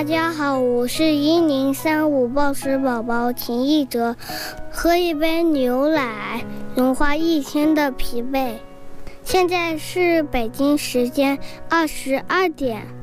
大家好，我是1035报时宝宝秦艺哲，喝一杯牛奶，融化一天的疲惫。现在是北京时间22点。